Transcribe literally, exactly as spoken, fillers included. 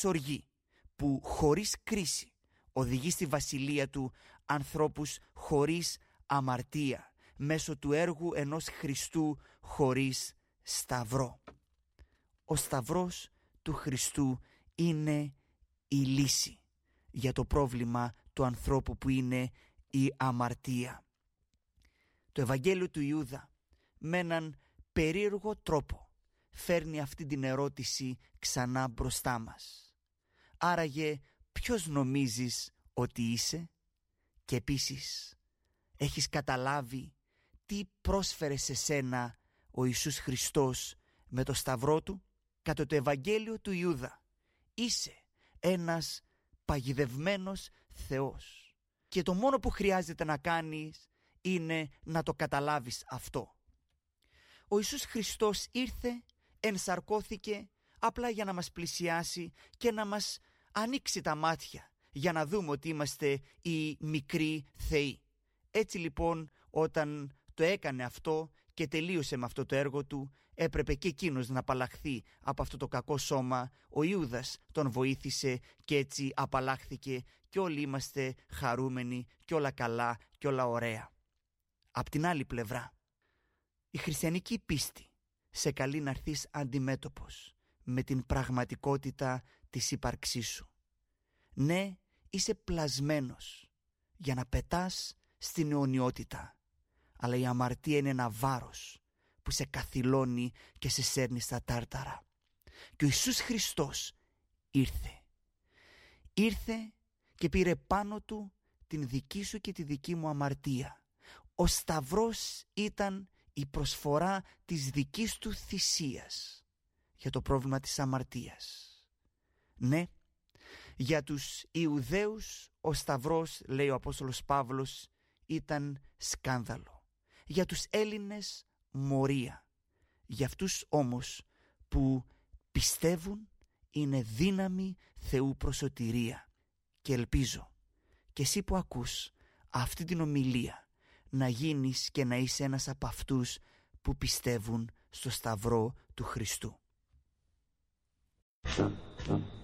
εξοργή που χωρίς κρίση οδηγεί στη βασιλεία του ανθρώπους χωρίς αμαρτία μέσω του έργου ενός Χριστού χωρίς σταυρό. Ο σταυρός του Χριστού είναι η λύση για το πρόβλημα του ανθρώπου που είναι η αμαρτία. Το Ευαγγέλιο του Ιούδα με έναν περίεργο τρόπο φέρνει αυτή την ερώτηση ξανά μπροστά μας. Άραγε ποιος νομίζεις ότι είσαι? Και επίσης έχεις καταλάβει τι πρόσφερε σε σένα ο Ιησούς Χριστός με το σταυρό του? Κατά το Ευαγγέλιο του Ιούδα είσαι ένας παγιδευμένος Θεός και το μόνο που χρειάζεται να κάνεις είναι να το καταλάβεις αυτό. Ο Ιησούς Χριστός ήρθε, ενσαρκώθηκε απλά για να μας πλησιάσει και να μας ανοίξει τα μάτια για να δούμε ότι είμαστε οι μικροί θεοί. Έτσι λοιπόν, όταν το έκανε αυτό και τελείωσε με αυτό το έργο του, έπρεπε και εκείνος να απαλλαχθεί από αυτό το κακό σώμα. Ο Ιούδας τον βοήθησε και έτσι απαλλάχθηκε και όλοι είμαστε χαρούμενοι και όλα καλά και όλα ωραία. Απ' την άλλη πλευρά, η χριστιανική πίστη σε καλεί να έρθεις αντιμέτωπος με την πραγματικότητα της ύπαρξής σου. Ναι, είσαι πλασμένος για να πετάς στην αιωνιότητα, αλλά η αμαρτία είναι ένα βάρος που σε καθυλώνει και σε σέρνει στα τάρταρα. Και ο Ιησούς Χριστός ήρθε. Ήρθε και πήρε πάνω του την δική σου και τη δική μου αμαρτία. Ο σταυρός ήταν η προσφορά της δικής του θυσίας για το πρόβλημα της αμαρτίας. Ναι, για τους Ιουδαίους ο σταυρός, λέει ο Απόστολος Παύλος, ήταν σκάνδαλο. Για τους Έλληνες μορία. Για αυτούς όμως που πιστεύουν είναι δύναμη Θεού προς σωτηρία. Και ελπίζω και εσύ που ακούς αυτή την ομιλία να γίνεις και να είσαι ένας από αυτούς που πιστεύουν στο σταυρό του Χριστού.